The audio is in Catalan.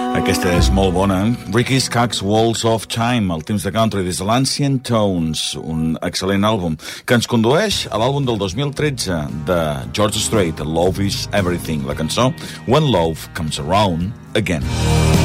Aquesta és molt bona. Ricky Skaggs, Walls of Time, el temps de country des de l'Ancient Tones, un excel·lent àlbum que ens condueix a l'àlbum del 2013 de George Strait, Love is Everything, la cançó When Love Comes Around Again.